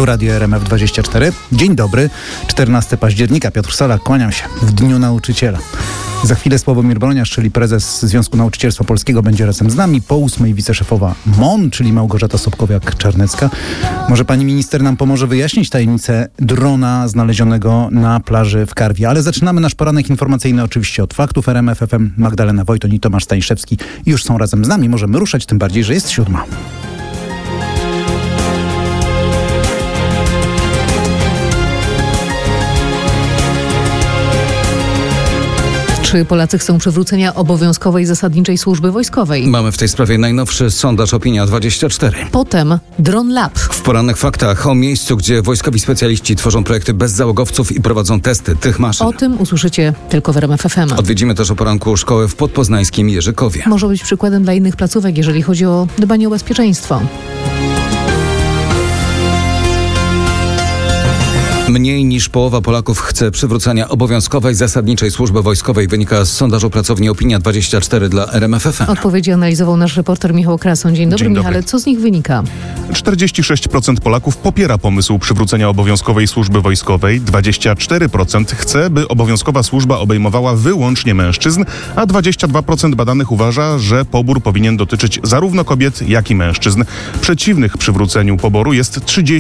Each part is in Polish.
Tu Radio RMF24. Dzień dobry, 14 października. Piotr Salak, kłaniam się w Dniu Nauczyciela. Za chwilę Sławomir Broniarz, czyli prezes Związku Nauczycielstwa Polskiego, będzie razem z nami. Po 8 wiceszefowa MON, czyli Małgorzata Sobkowiak-Czarnecka. Może pani minister nam pomoże wyjaśnić tajemnicę drona znalezionego na plaży w Karwie. Ale zaczynamy nasz poranek informacyjny oczywiście od faktów. RMF FM, Magdalena Wojton i Tomasz Staniszewski już są razem z nami. Możemy ruszać, tym bardziej, że jest 7. Czy Polacy chcą przywrócenia obowiązkowej zasadniczej służby wojskowej? Mamy w tej sprawie najnowszy sondaż Opinia24. Potem Drone Lab. W porannych faktach o miejscu, gdzie wojskowi specjaliści tworzą projekty bez załogowców i prowadzą testy tych maszyn. O tym usłyszycie tylko w RMF FM. Odwiedzimy też o poranku szkołę w podpoznańskim Jerzykowie. Może być przykładem dla innych placówek, jeżeli chodzi o dbanie o bezpieczeństwo. Mniej niż połowa Polaków chce przywrócenia obowiązkowej zasadniczej służby wojskowej, wynika z sondażu pracowni Opinia24 dla RMF FM. Odpowiedzi analizował nasz reporter Michał Krason. Dzień dobry, Michale. Co z nich wynika? 46% Polaków popiera pomysł przywrócenia obowiązkowej służby wojskowej, 24% chce, by obowiązkowa służba obejmowała wyłącznie mężczyzn, a 22% badanych uważa, że pobór powinien dotyczyć zarówno kobiet, jak i mężczyzn. Przeciwnych przywróceniu poboru jest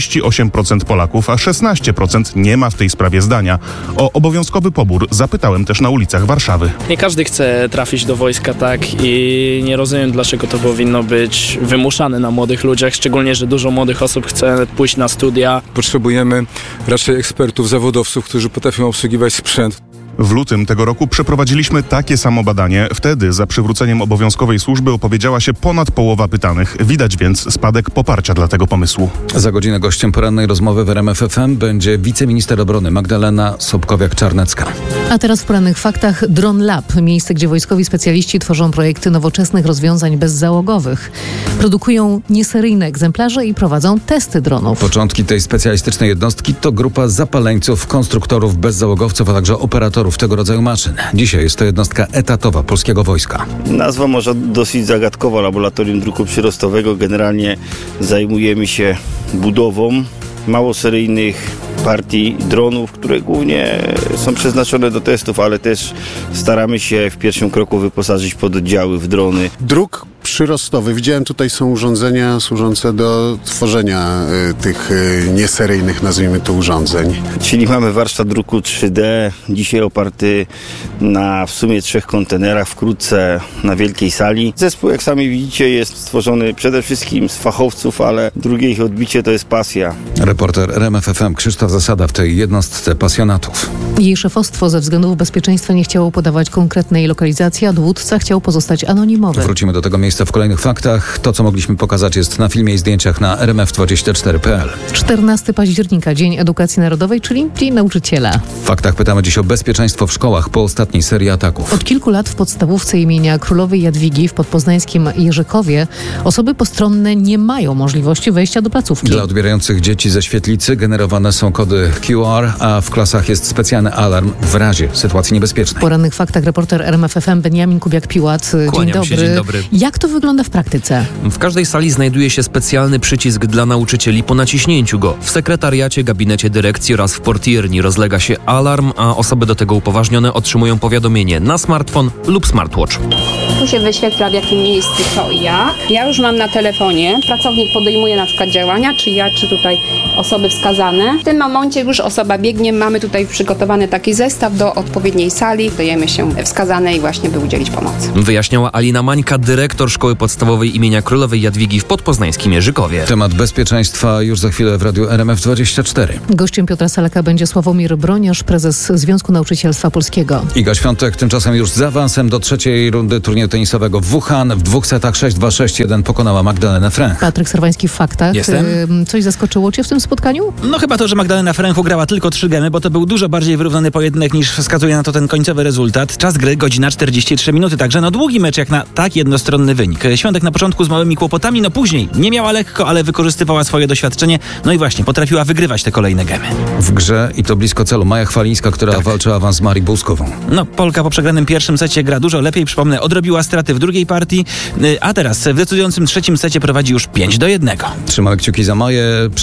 38% Polaków, a 16% nie ma w tej sprawie zdania. O obowiązkowy pobór zapytałem też na ulicach Warszawy. Nie każdy chce trafić do wojska, tak? I nie rozumiem, dlaczego to powinno być wymuszane na młodych ludziach, szczególnie, że dużo młodych osób chce pójść na studia. Potrzebujemy raczej ekspertów, zawodowców, którzy potrafią obsługiwać sprzęt. W lutym tego roku przeprowadziliśmy takie samo badanie. Wtedy za przywróceniem obowiązkowej służby opowiedziała się ponad połowa pytanych. Widać więc spadek poparcia dla tego pomysłu. Za godzinę gościem porannej rozmowy w RMF FM będzie wiceminister obrony Magdalena Sobkowiak-Czarnecka. A teraz w porannych faktach Drone Lab. Miejsce, gdzie wojskowi specjaliści tworzą projekty nowoczesnych rozwiązań bezzałogowych. Produkują nieseryjne egzemplarze i prowadzą testy dronów. Początki tej specjalistycznej jednostki to grupa zapaleńców, konstruktorów, bezzałogowców, a także operatorów tego rodzaju maszyn. Dzisiaj jest to jednostka etatowa polskiego wojska. Nazwa może dosyć zagadkowa, Laboratorium Druku Przyrostowego. Generalnie zajmujemy się budową małoseryjnych partii dronów, które głównie są przeznaczone do testów, ale też staramy się w pierwszym kroku wyposażyć pododdziały w drony. Druk przyrostowy. Widziałem, tutaj są urządzenia służące do tworzenia tych nieseryjnych, nazwijmy to, urządzeń. Czyli mamy warsztat druku 3D, dzisiaj oparty na w sumie 3 kontenerach, wkrótce na wielkiej sali. Zespół, jak sami widzicie, jest stworzony przede wszystkim z fachowców, ale drugie ich odbicie to jest pasja. Reporter RMF FM Krzysztof Zasada w tej jednostce pasjonatów. Jej szefostwo ze względów bezpieczeństwa nie chciało podawać konkretnej lokalizacji, a dowódca chciał pozostać anonimowy. Wrócimy do tego miejsca w kolejnych faktach. To, co mogliśmy pokazać, jest na filmie i zdjęciach na rmf24.pl. 14 października, Dzień Edukacji Narodowej, czyli Dzień Nauczyciela. W faktach pytamy dziś o bezpieczeństwo w szkołach po ostatniej serii ataków. Od kilku lat w podstawówce imienia Królowej Jadwigi w podpoznańskim Jerzykowie osoby postronne nie mają możliwości wejścia do placówki. Dla odbierających dzieci ze świetlicy generowane są kody QR, a w klasach jest specjalny alarm w razie sytuacji niebezpiecznej. W porannych faktach reporter RMF FM Beniamin Kubiak-Piłat. Dzień dobry. Jak to wygląda w praktyce? W każdej sali znajduje się specjalny przycisk dla nauczycieli. Po naciśnięciu go w sekretariacie, gabinecie dyrekcji oraz w portierni rozlega się alarm, a osoby do tego upoważnione otrzymują powiadomienie na smartfon lub smartwatch. Tu się wyświetla, w jakim miejscu co i jak. Ja już mam na telefonie. Pracownik podejmuje na przykład działania, czy ja, czy tutaj osoby wskazane. W tym momencie już osoba biegnie. Mamy tutaj przygotowany taki zestaw do odpowiedniej sali. Dajemy się wskazanej właśnie, by udzielić pomocy. Wyjaśniała Alina Mańka, dyrektor Szkoły Podstawowej imienia Królowej Jadwigi w podpoznańskim Jerzykowie. Temat bezpieczeństwa już za chwilę w radiu RMF24. Gościem Piotra Salaka będzie Sławomir Broniarz, prezes Związku Nauczycielstwa Polskiego. Iga Świątek tymczasem już z awansem do trzeciej rundy turnieju tenisowego w Wuhan. W 2 setach 6-2, 6-1 pokonała Magdalenę Fręch. Patryk Serwański w faktach. Jestem. Coś zaskoczyło cię w tym spotkaniu? No chyba to, że Magdalena Fręch ugrała tylko 3 gemy, bo to był dużo bardziej wyrównany pojedynek niż wskazuje na to ten końcowy rezultat. Czas gry godzina 43 minuty, także no długi mecz jak na tak jednostronny wynik. Świątek na początku z małymi kłopotami, no później nie miała lekko, ale wykorzystywała swoje doświadczenie, no i właśnie potrafiła wygrywać te kolejne gemy. W grze i to blisko celu Maja Chwalińska, która walczy o awans z Marią Błuskową. No Polka po przegranym pierwszym secie gra dużo lepiej, przypomnę, odrobiła straty w drugiej partii, a teraz w decydującym trzecim secie prowadzi już 5-1. Trzymamy kciuki za Maję. Przed chwilą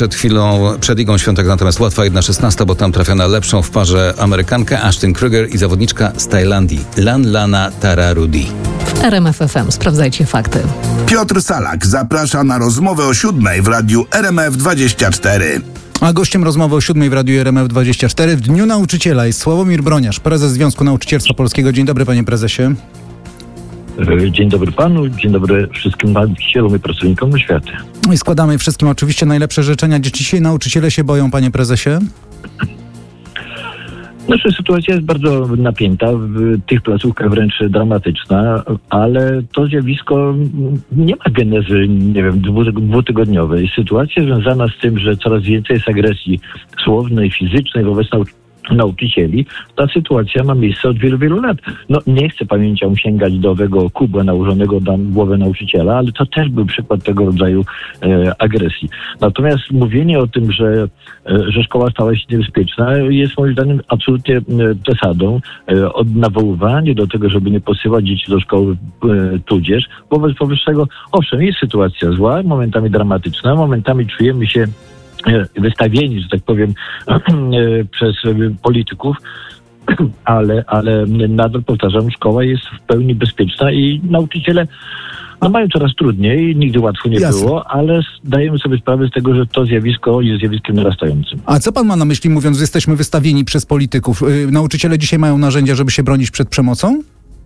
przed Ligą Świątek natomiast łatwa 1/16, bo tam trafia na lepszą w parze Amerykankę Ashton Kruger i zawodniczka z Tajlandii Lanlana Tararudi. W RMF FM sprawdzajcie fakty. Piotr Salak zaprasza na rozmowę o 7:00 w radiu RMF24. A gościem rozmowy o 7:00 w radiu RMF24 w Dniu Nauczyciela jest Sławomir Broniarz, prezes Związku Nauczycielstwa Polskiego. Dzień dobry, panie prezesie. Dzień dobry panu, dzień dobry wszystkim nauczycielom i pracownikom oświaty. I składamy wszystkim oczywiście najlepsze życzenia. Dzisiaj nauczyciele się boją, panie prezesie? Nasza sytuacja jest bardzo napięta, w tych placówkach wręcz dramatyczna, ale to zjawisko nie ma genezy, nie wiem, dwutygodniowej. Sytuacja związana z tym, że coraz więcej jest agresji słownej, fizycznej wobec nauczycieli, ta sytuacja ma miejsce od wielu, wielu lat. Nie chcę pamięcią sięgać do owego kubła nałożonego na głowę nauczyciela, ale to też był przykład tego rodzaju agresji. Natomiast mówienie o tym, że szkoła stała się niebezpieczna, jest moim zdaniem absolutnie przesadą. Nawoływanie do tego, żeby nie posyłać dzieci do szkoły tudzież. Wobec powyższego, owszem, jest sytuacja zła, momentami dramatyczna, momentami czujemy się wystawieni, że tak powiem, przez polityków, ale nadal powtarzam, szkoła jest w pełni bezpieczna i nauczyciele mają coraz trudniej, nigdy łatwo nie było, ale zdajemy sobie sprawę z tego, że to zjawisko jest zjawiskiem narastającym. A co pan ma na myśli, mówiąc, że jesteśmy wystawieni przez polityków? Nauczyciele dzisiaj mają narzędzia, żeby się bronić przed przemocą?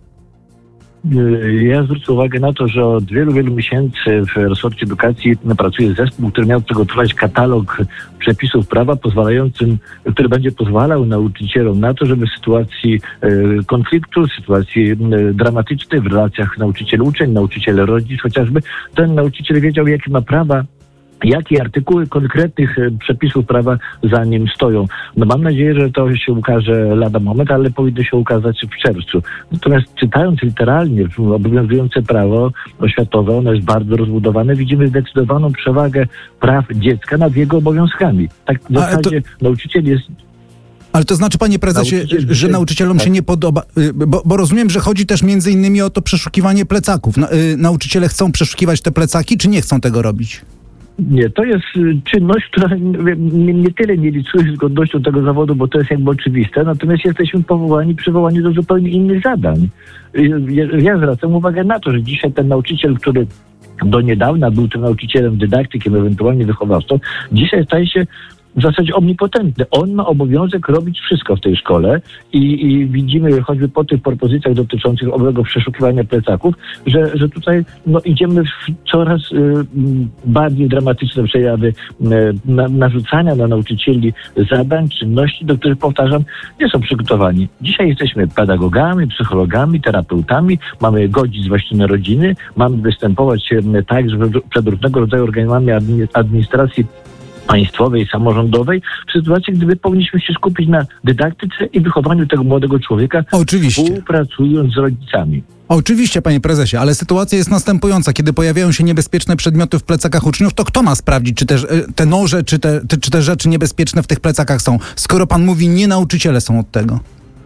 Ja zwrócę uwagę na to, że od wielu, wielu miesięcy w resorcie edukacji pracuje zespół, który miał przygotować katalog przepisów prawa który będzie pozwalał nauczycielom na to, żeby w sytuacji konfliktu, sytuacji dramatycznej w relacjach nauczyciel-uczeń, nauczyciel-rodzic chociażby, ten nauczyciel wiedział, jakie ma prawa, jakie artykuły konkretnych przepisów prawa za nim stoją. Mam nadzieję, że to się ukaże lada moment, ale powinno się ukazać w czerwcu. Natomiast czytając literalnie obowiązujące prawo oświatowe, ono jest bardzo rozbudowane, widzimy zdecydowaną przewagę praw dziecka nad jego obowiązkami. Tak w zasadzie nauczyciel jest... Ale to znaczy, panie prezesie, że nauczycielom się nie podoba, bo rozumiem, że chodzi też między innymi o to przeszukiwanie plecaków. Nauczyciele chcą przeszukiwać te plecaki, czy nie chcą tego robić? Nie, to jest czynność, która nie tyle nie licuje z godnością tego zawodu, bo to jest jakby oczywiste, natomiast jesteśmy przywołani do zupełnie innych zadań. Ja zwracam uwagę na to, że dzisiaj ten nauczyciel, który do niedawna był tym nauczycielem dydaktykiem, ewentualnie wychowawcą, dzisiaj staje się w zasadzie omnipotentny. On ma obowiązek robić wszystko w tej szkole i widzimy choćby po tych propozycjach dotyczących owego przeszukiwania plecaków, że tutaj idziemy w coraz bardziej dramatyczne przejawy narzucania na nauczycieli zadań, czynności, do których, powtarzam, nie są przygotowani. Dzisiaj jesteśmy pedagogami, psychologami, terapeutami, mamy godzić właśnie na rodziny, mamy występować tak, że przed różnego rodzaju organami administracji państwowej, samorządowej, w sytuacji, gdy powinniśmy się skupić na dydaktyce i wychowaniu tego młodego człowieka, współpracując z rodzicami. Oczywiście, panie prezesie, ale sytuacja jest następująca. Kiedy pojawiają się niebezpieczne przedmioty w plecakach uczniów, to kto ma sprawdzić, czy też te noże, czy te rzeczy niebezpieczne w tych plecakach są? Skoro pan mówi, nie nauczyciele są od tego.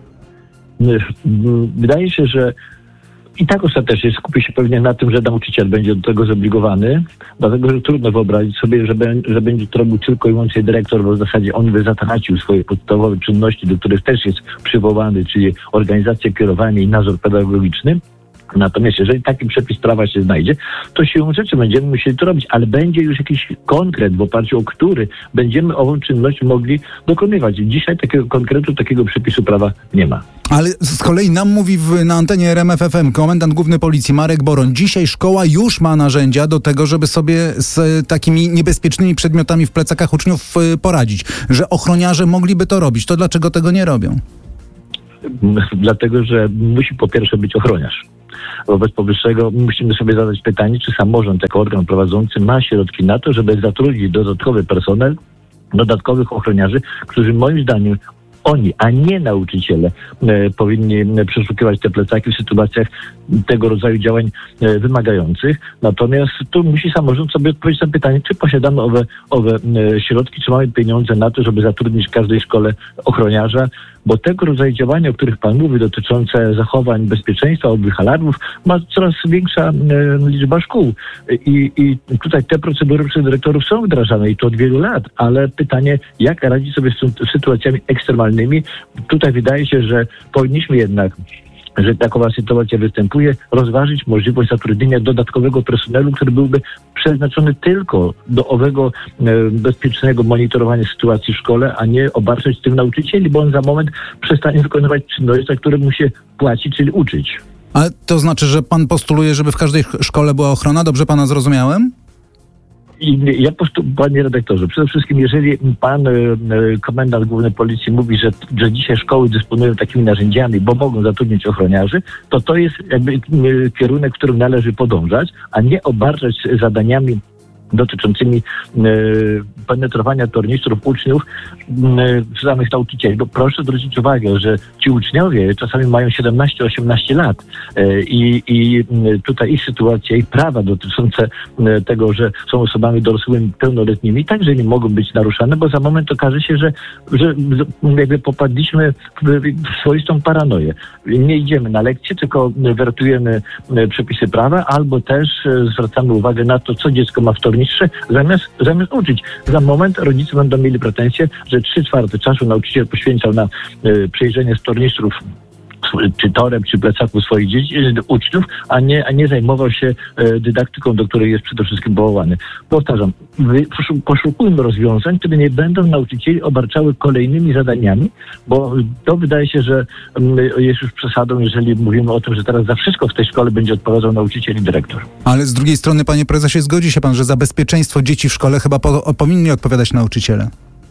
Wydaje się, że i tak ostatecznie skupi się pewnie na tym, że nauczyciel będzie do tego zobligowany, dlatego że trudno wyobrazić sobie, że będzie to robił tylko i wyłącznie dyrektor, bo w zasadzie on by zatracił swoje podstawowe czynności, do których też jest przywołany, czyli organizacja, kierowanie i nadzór pedagogiczny. Natomiast jeżeli taki przepis prawa się znajdzie, to siłą rzeczy będziemy musieli to robić, ale będzie już jakiś konkret, w oparciu o który będziemy ową czynność mogli dokonywać. Dzisiaj takiego konkretu, takiego przepisu prawa nie ma. Ale z kolei nam mówi na antenie RMF FM komendant główny policji Marek Boroń. Dzisiaj szkoła już ma narzędzia do tego, żeby sobie z takimi niebezpiecznymi przedmiotami w plecakach uczniów poradzić. Że ochroniarze mogliby to robić. To dlaczego tego nie robią? Dlatego, że musi po pierwsze być ochroniarz. Wobec powyższego musimy sobie zadać pytanie, czy samorząd jako organ prowadzący ma środki na to, żeby zatrudnić dodatkowy personel, dodatkowych ochroniarzy, którzy moim zdaniem oni, a nie nauczyciele, powinni przeszukiwać te plecaki w sytuacjach tego rodzaju działań wymagających. Natomiast tu musi samorząd sobie odpowiedzieć na pytanie, czy posiadamy owe środki, czy mamy pieniądze na to, żeby zatrudnić w każdej szkole ochroniarza, bo tego rodzaju działania, o których pan mówi, dotyczące zachowań bezpieczeństwa, owych alarmów, ma coraz większa liczba szkół. I tutaj te procedury przez dyrektorów są wdrażane i to od wielu lat, ale pytanie, jak radzić sobie z sytuacjami ekstremalnymi? Tutaj wydaje się, że powinniśmy jednak, że takowa sytuacja występuje, rozważyć możliwość zatrudnienia dodatkowego personelu, który byłby przeznaczony tylko do owego bezpiecznego monitorowania sytuacji w szkole, a nie obarczać tym nauczycieli, bo on za moment przestanie wykonywać czynności, za które mu się płaci, czyli uczyć. Ale to znaczy, że pan postuluje, żeby w każdej szkole była ochrona? Dobrze pana zrozumiałem? Panie redaktorze, przede wszystkim jeżeli pan komendant główny policji mówi, że dzisiaj szkoły dysponują takimi narzędziami, bo mogą zatrudnić ochroniarzy, to jest jakby kierunek, którym należy podążać, a nie obarczać zadaniami dotyczącymi penetrowania tornistrów uczniów samych nauczycieli. Bo proszę zwrócić uwagę, że ci uczniowie czasami mają 17-18 lat i tutaj ich sytuacja i prawa dotyczące tego, że są osobami dorosłymi, pełnoletnimi, także nie mogą być naruszane, bo za moment okaże się, że jakby popadliśmy w swoistą paranoję. Nie idziemy na lekcje, tylko wertujemy przepisy prawa, albo też zwracamy uwagę na to, co dziecko ma w tornistrze, zamiast uczyć. Za moment rodzice będą mieli pretensje, że 3/4 czasu nauczyciel poświęcał na przejrzenie z tornistrów czy torem, czy plecaku swoich uczniów, a nie zajmował się dydaktyką, do której jest przede wszystkim powołany. Powtarzam, poszukujmy rozwiązań, które nie będą nauczycieli obarczały kolejnymi zadaniami, bo to wydaje się, że jest już przesadą, jeżeli mówimy o tym, że teraz za wszystko w tej szkole będzie odpowiadał nauczyciel i dyrektor. Ale z drugiej strony, panie prezesie, zgodzi się pan, że za bezpieczeństwo dzieci w szkole chyba powinni odpowiadać nauczyciele.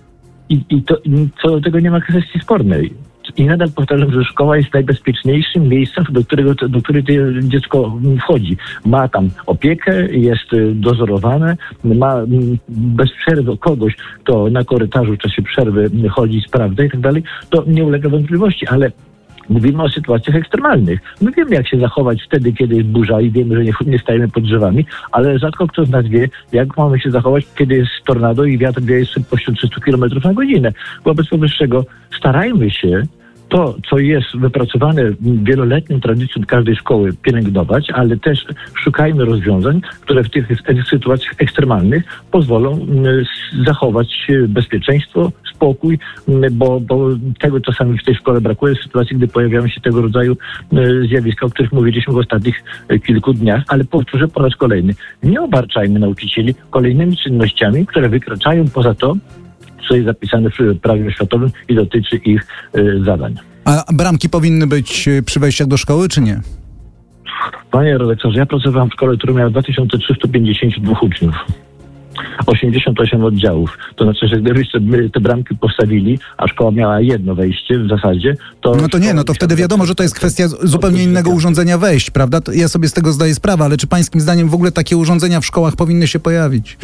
I co do tego nie ma kwestii spornej. I nadal powtarzam, że szkoła jest najbezpieczniejszym miejscem, do którego dziecko wchodzi. Ma tam opiekę, jest dozorowane, ma bez przerwy kogoś, kto na korytarzu w czasie przerwy chodzi, sprawdza i tak dalej. To nie ulega wątpliwości, ale mówimy o sytuacjach ekstremalnych. My wiemy, jak się zachować wtedy, kiedy jest burza i wiemy, że nie stajemy pod drzewami, ale rzadko kto z nas wie, jak mamy się zachować, kiedy jest tornado i wiatr wieje z szybkością 300 km na godzinę. Wobec powyższego starajmy się to, co jest wypracowane wieloletnią tradycją każdej szkoły, pielęgnować, ale też szukajmy rozwiązań, które w tych sytuacjach ekstremalnych pozwolą zachować bezpieczeństwo, spokój, bo tego czasami w tej szkole brakuje w sytuacji, gdy pojawiają się tego rodzaju zjawiska, o których mówiliśmy w ostatnich kilku dniach, ale powtórzę po raz kolejny, nie obarczajmy nauczycieli kolejnymi czynnościami, które wykraczają poza to, co jest zapisane w prawie oświatowym i dotyczy ich zadań. A bramki powinny być przy wejściach do szkoły, czy nie? Panie redaktorze, ja pracowałem w szkole, która miała 2352 uczniów. 88 oddziałów. To znaczy, że gdybyście te bramki postawili, a szkoła miała jedno wejście w zasadzie, to... to wtedy wiadomo, że to jest kwestia zupełnie innego urządzenia wejść, prawda? Ja sobie z tego zdaję sprawę, ale czy pańskim zdaniem w ogóle takie urządzenia w szkołach powinny się pojawić?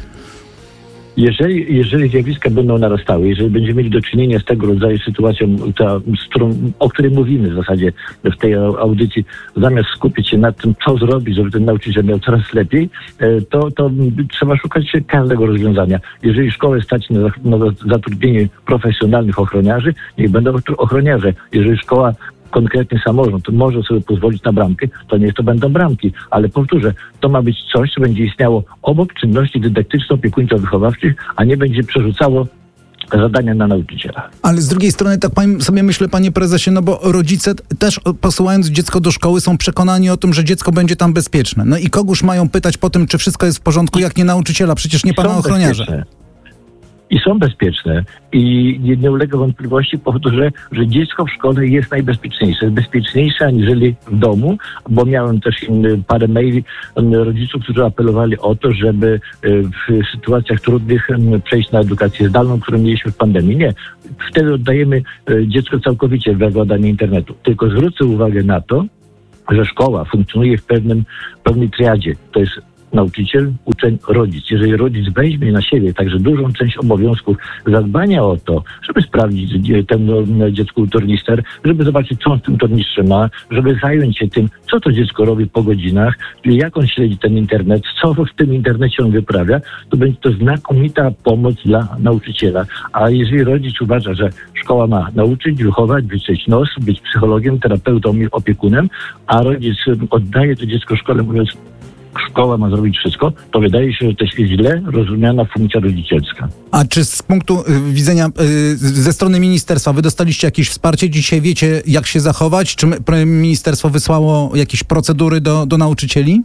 Jeżeli zjawiska będą narastały, jeżeli będziemy mieli do czynienia z tego rodzaju sytuacją, o której mówimy w zasadzie w tej audycji, zamiast skupić się na tym, co zrobić, żeby ten nauczyciel miał coraz lepiej, to trzeba szukać każdego rozwiązania. Jeżeli szkołę stać na zatrudnienie profesjonalnych ochroniarzy, niech będą ochroniarze. Jeżeli szkoła, konkretny samorząd może sobie pozwolić na bramkę, to niech to będą bramki. Ale powtórzę, to ma być coś, co będzie istniało obok czynności dydaktyczno-opiekuńczo-wychowawczych, a nie będzie przerzucało zadania na nauczyciela. Ale z drugiej strony tak sobie myślę, panie prezesie, no bo rodzice też posyłając dziecko do szkoły są przekonani o tym, że dziecko będzie tam bezpieczne. No i kogóż mają pytać po tym, czy wszystko jest w porządku, jak nie nauczyciela, przecież nie pana ochroniarza. I są bezpieczne. I nie ulega wątpliwości, powtórzę, że dziecko w szkole jest najbezpieczniejsze. Jest bezpieczniejsze aniżeli w domu, bo miałem też parę maili rodziców, którzy apelowali o to, żeby w sytuacjach trudnych przejść na edukację zdalną, którą mieliśmy w pandemii. Nie. Wtedy oddajemy dziecko całkowicie w władanie internetu. Tylko zwrócę uwagę na to, że szkoła funkcjonuje w pewnej triadzie. To jest nauczyciel, uczeń, rodzic. Jeżeli rodzic weźmie na siebie także dużą część obowiązków zadbania o to, żeby sprawdzić temu dziecku tornister, żeby zobaczyć, co on w tym tornistrze ma, żeby zająć się tym, co to dziecko robi po godzinach, jak on śledzi ten internet, co w tym internecie on wyprawia, to będzie to znakomita pomoc dla nauczyciela. A jeżeli rodzic uważa, że szkoła ma nauczyć, wychować, wyczyść nos, być psychologiem, terapeutą i opiekunem, a rodzic oddaje to dziecko szkole, mówiąc, szkoła ma zrobić wszystko, to wydaje się, że to jest źle rozumiana funkcja rodzicielska. A czy z punktu widzenia ze strony ministerstwa wy dostaliście jakieś wsparcie? Dzisiaj wiecie, jak się zachować? Czy ministerstwo wysłało jakieś procedury do nauczycieli?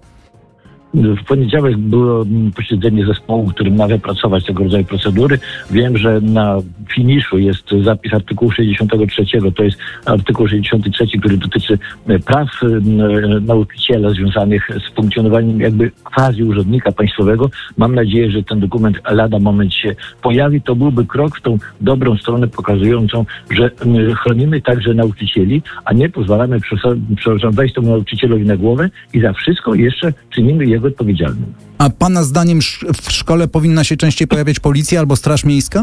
W poniedziałek było posiedzenie zespołu, w którym ma wypracować tego rodzaju procedury. Wiem, że na finiszu jest zapis artykułu 63. To jest artykuł 63, który dotyczy praw nauczyciela związanych z funkcjonowaniem jakby quasi urzędnika państwowego. Mam nadzieję, że ten dokument lada moment się pojawi. To byłby krok w tą dobrą stronę pokazującą, że chronimy także nauczycieli, a nie pozwalamy wejść temu nauczycielowi na głowę i za wszystko jeszcze czynimy jego odpowiedzialnym. A pana zdaniem w szkole powinna się częściej pojawiać policja albo Straż Miejska?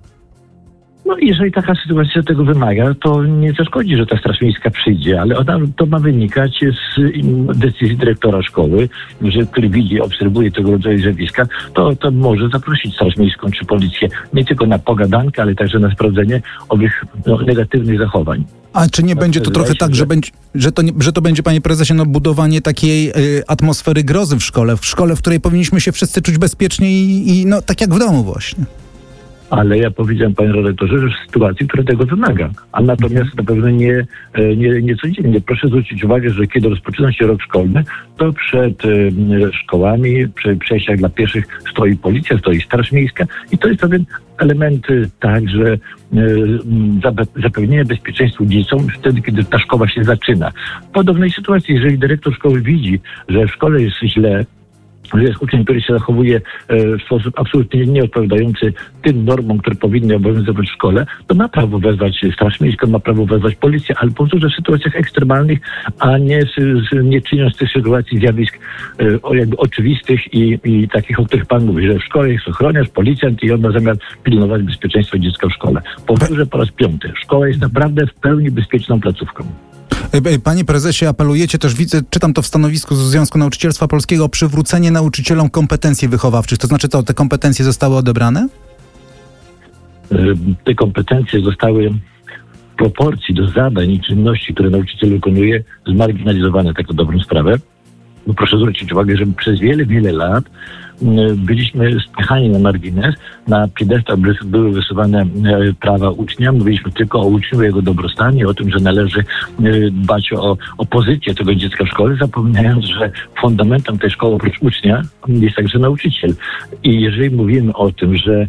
No jeżeli taka sytuacja tego wymaga, to nie zaszkodzi, że ta Straż Miejska przyjdzie, ale to ma wynikać z decyzji dyrektora szkoły, który widzi, obserwuje tego rodzaju zjawiska, to może zaprosić Straż Miejską czy policję nie tylko na pogadankę, ale także na sprawdzenie owych negatywnych zachowań. A czy nie będzie to trochę tak, że to będzie, panie prezesie, budowanie takiej atmosfery grozy w szkole, w której powinniśmy się wszyscy czuć bezpiecznie i tak jak w domu właśnie? Ale ja powiedziałem, panie redaktorze, że w sytuacji, która tego wymaga. A natomiast na pewno nie codziennie. Proszę zwrócić uwagę, że kiedy rozpoczyna się rok szkolny, to przed szkołami, przy przejściach dla pieszych stoi policja, stoi Straż Miejska i to jest pewien element także zapewnienia bezpieczeństwa dzieciom wtedy, kiedy ta szkoła się zaczyna. W podobnej sytuacji, jeżeli dyrektor szkoły widzi, że w szkole jest źle, że jest uczeń, który się zachowuje w sposób absolutnie nieodpowiadający tym normom, które powinny obowiązywać w szkole, to ma prawo wezwać Straż Miejską, ma prawo wezwać policję, ale powtórzę, w sytuacjach ekstremalnych, a nie czyniąc tych sytuacji zjawisk jakby oczywistych i takich, o których pan mówi, że w szkole jest ochroniarz, policjant i on ma zamiar pilnować bezpieczeństwa dziecka w szkole. Powtórzę po raz 5. Szkoła jest naprawdę w pełni bezpieczną placówką. Panie prezesie, apelujecie też, czytam to w stanowisku Związku Nauczycielstwa Polskiego, o przywrócenie nauczycielom kompetencji wychowawczych. To znaczy co, te kompetencje zostały odebrane? Te kompetencje zostały w proporcji do zadań i czynności, które nauczyciel wykonuje, zmarginalizowane, tak na dobrą sprawę. Bo proszę zwrócić uwagę, że przez wiele, wiele lat byliśmy spychani na margines, na piedestał były wysuwane prawa ucznia, mówiliśmy tylko o uczniu, jego dobrostanie, o tym, że należy dbać o pozycję tego dziecka w szkole, zapominając, że fundamentem tej szkoły oprócz ucznia jest także nauczyciel. I jeżeli mówimy o tym, że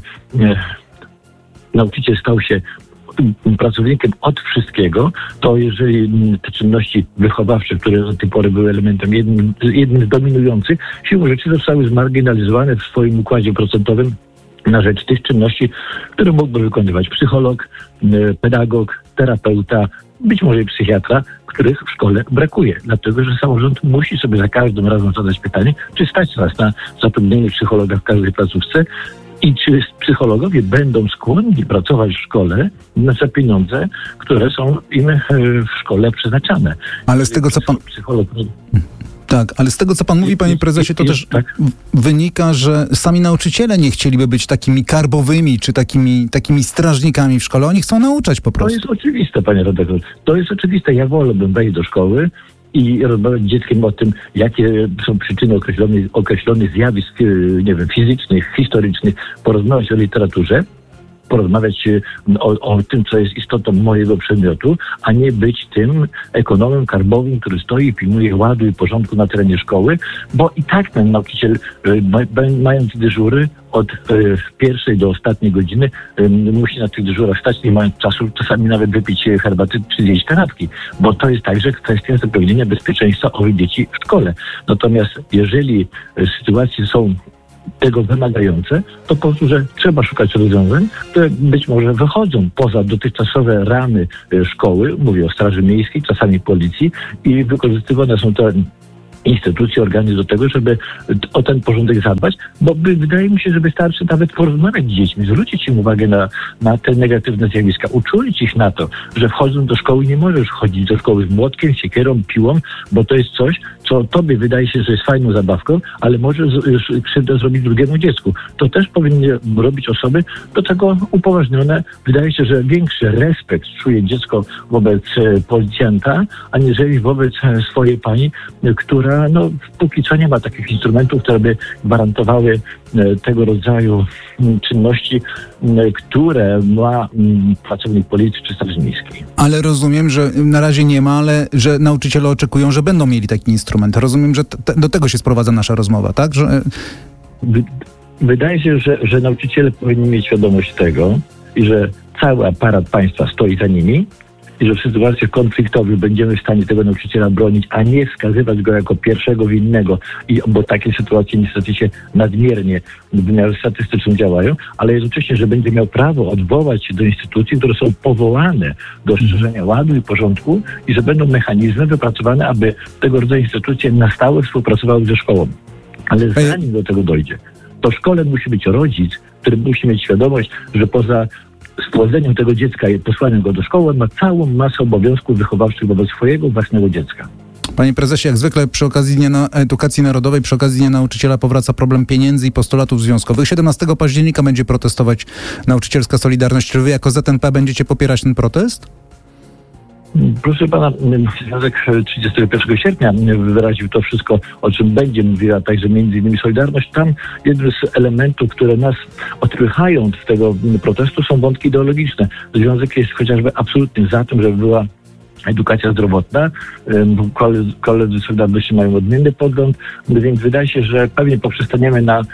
nauczyciel stał się pracownikiem od wszystkiego, to jeżeli te czynności wychowawcze, które do tej pory były elementem jednym z dominujących, siłą rzeczy zostały zmarginalizowane w swoim układzie procentowym na rzecz tych czynności, które mógłby wykonywać psycholog, pedagog, terapeuta, być może i psychiatra, których w szkole brakuje. Dlatego, że samorząd musi sobie za każdym razem zadać pytanie, czy stać nas na zapewnienie psychologa w każdej placówce, i czy psychologowie będą skłonni pracować w szkole za pieniądze, które są im w szkole przeznaczane. Ale z tego, co pan... Tak, ale z tego, co pan mówi, panie prezesie, to też wynika, że sami nauczyciele nie chcieliby być takimi karbowymi, czy takimi strażnikami w szkole. Oni chcą nauczać po prostu. To jest oczywiste, panie redaktor. To jest oczywiste. Ja wolałbym wejść do szkoły i rozmawiać z dzieckiem o tym, jakie są przyczyny określonych zjawisk, nie wiem, fizycznych, historycznych, porozmawiać o literaturze, porozmawiać o tym, co jest istotą mojego przedmiotu, a nie być tym ekonomem karbowym, który stoi i pilnuje ładu i porządku na terenie szkoły, bo i tak ten nauczyciel, mając dyżury od pierwszej do ostatniej godziny, musi na tych dyżurach stać, nie mając czasu czasami nawet wypić herbaty czy zjeść kanapki, bo to jest także kwestia zapewnienia bezpieczeństwa owych dzieci w szkole. Natomiast jeżeli sytuacje są tego wymagające, to po prostu, że trzeba szukać rozwiązań, które być może wychodzą poza dotychczasowe ramy szkoły, mówię o Straży Miejskiej, czasami policji, i wykorzystywane są te instytucje, organy do tego, żeby o ten porządek zadbać, bo wydaje mi się, że wystarczy nawet porozmawiać z dziećmi, zwrócić im uwagę na te negatywne zjawiska, uczulić ich na to, że wchodząc do szkoły nie możesz chodzić do szkoły z młotkiem, siekierą, piłą, bo to jest coś, co tobie wydaje się, że jest fajną zabawką, ale może krzywdę zrobić drugiemu dziecku. To też powinny robić osoby do tego upoważnione. Wydaje się, że większy respekt czuje dziecko wobec policjanta, aniżeli wobec swojej pani, która póki co nie ma takich instrumentów, które by gwarantowały tego rodzaju czynności, które ma pracownik policji czy Straży Miejskiej. Ale rozumiem, że na razie nie ma, ale że nauczyciele oczekują, że będą mieli taki instrument. Rozumiem, że do tego się sprowadza nasza rozmowa, tak? Wydaje się, że nauczyciele powinni mieć świadomość tego i że cały aparat państwa stoi za nimi i że w sytuacjach konfliktowych będziemy w stanie tego nauczyciela bronić, a nie wskazywać go jako pierwszego winnego, bo takie sytuacje niestety się nadmiernie w wymiarze statystycznym działają, ale jednocześnie, że będzie miał prawo odwołać się do instytucji, które są powołane do strzeżenia ładu i porządku i że będą mechanizmy wypracowane, aby tego rodzaju instytucje na stałe współpracowały ze szkołą. Ale zanim do tego dojdzie, to w szkole musi być rodzic, który musi mieć świadomość, że poza spłodzeniem tego dziecka i posłaniem go do szkoły ma całą masę obowiązków wychowawczych wobec swojego własnego dziecka. Panie prezesie, jak zwykle przy okazji Dnia Edukacji Narodowej, przy okazji Dnia Nauczyciela powraca problem pieniędzy i postulatów związkowych. 17 października będzie protestować Nauczycielska Solidarność. Czy wy jako ZNP będziecie popierać ten protest? Proszę pana, Związek 31 sierpnia wyraził to wszystko, o czym będzie mówiła także między innymi Solidarność. Tam jednym z elementów, które nas odpychają od tego protestu, są wątki ideologiczne. Związek jest chociażby absolutnie za tym, żeby była edukacja zdrowotna. Koledzy Solidarności mają odmienny pogląd, więc wydaje się, że pewnie poprzestaniemy na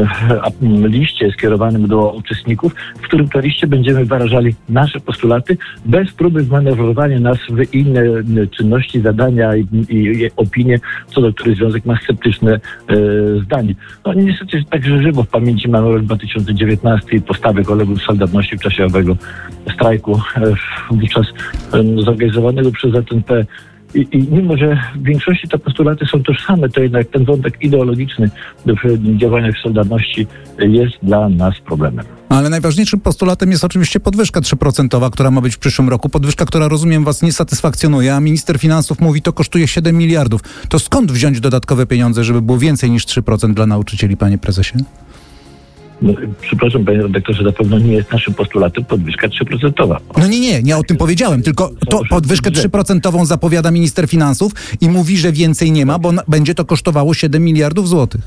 liście skierowanym do uczestników, w którym to liście będziemy wyrażali nasze postulaty bez próby wmanewrowania nas w inne czynności, zadania i opinie, co do których Związek ma sceptyczne zdanie. Niestety także żywo w pamięci mamy rok 2019 i postawy kolegów Solidarności w czasie owego strajku wówczas zorganizowanego przez ZNP. I mimo, że w większości te postulaty są tożsame, to jednak ten wątek ideologiczny w działaniach Solidarności jest dla nas problemem. Ale najważniejszym postulatem jest oczywiście podwyżka 3%, która ma być w przyszłym roku. Podwyżka, która, rozumiem, was nie satysfakcjonuje, a minister finansów mówi, to kosztuje 7 miliardów. To skąd wziąć dodatkowe pieniądze, żeby było więcej niż 3% dla nauczycieli, panie prezesie? Przepraszam, panie redaktorze, na pewno nie jest naszym postulatem podwyżka 3%. Nie o tym powiedziałem, tylko to podwyżkę 3% zapowiada minister finansów i mówi, że więcej nie ma, bo będzie to kosztowało 7 miliardów złotych.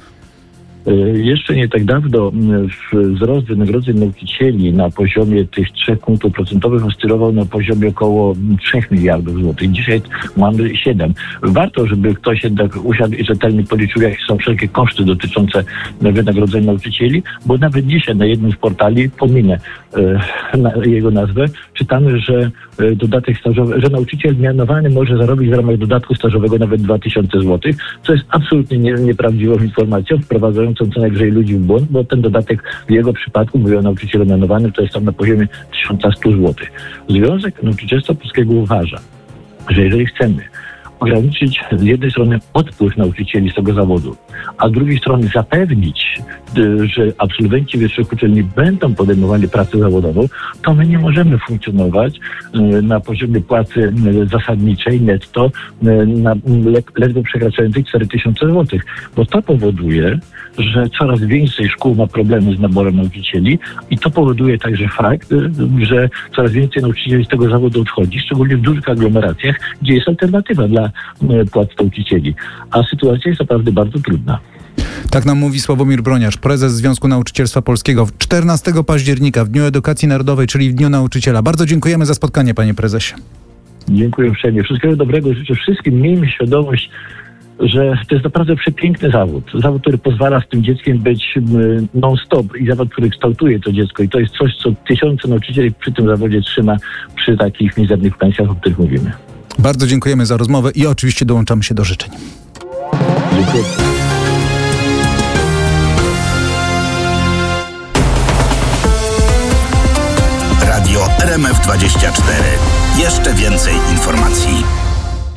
Jeszcze nie tak dawno wzrost wynagrodzeń nauczycieli na poziomie tych 3 punktów procentowych oscylował na poziomie około 3 miliardów złotych. Dzisiaj mamy 7. Warto, żeby ktoś jednak usiadł i rzetelnie policzył, jakie są wszelkie koszty dotyczące wynagrodzeń nauczycieli, bo nawet dzisiaj na jednym z portali, pominę jego nazwę, czytamy, że dodatek stażowy, że nauczyciel mianowany może zarobić w ramach dodatku stażowego nawet 2000 zł, co jest absolutnie nieprawdziwą informacją, wprowadzającą co najwyżej ludzi w błąd, bo ten dodatek w jego przypadku, mówię o nauczycielu mianowanym, to jest tam na poziomie 1100 zł. Związek Nauczycielstwa Polskiego uważa, że jeżeli chcemy ograniczyć z jednej strony odpływ nauczycieli z tego zawodu, a z drugiej strony zapewnić, że absolwenci wyższych uczelni będą podejmowali pracę zawodową, to my nie możemy funkcjonować na poziomie płacy zasadniczej netto ledwo przekraczającej 4000 zł, bo to powoduje, że coraz więcej szkół ma problemy z naborem nauczycieli i to powoduje także fakt, że coraz więcej nauczycieli z tego zawodu odchodzi, szczególnie w dużych aglomeracjach, gdzie jest alternatywa dla płac nauczycieli. A sytuacja jest naprawdę bardzo trudna. Tak nam mówi Sławomir Broniarz, prezes Związku Nauczycielstwa Polskiego. 14 października, w Dniu Edukacji Narodowej, czyli w Dniu Nauczyciela. Bardzo dziękujemy za spotkanie, panie prezesie. Dziękuję uprzejmie. Wszystkiego dobrego życzę wszystkim. Miejmy świadomość, że to jest naprawdę przepiękny zawód. Zawód, który pozwala z tym dzieckiem być non-stop i zawód, który kształtuje to dziecko. I to jest coś, co tysiące nauczycieli przy tym zawodzie trzyma przy takich mizernych pensjach, o których mówimy. Bardzo dziękujemy za rozmowę i oczywiście dołączamy się do życzeń. Dziękuję. Radio RMF24. Jeszcze więcej informacji.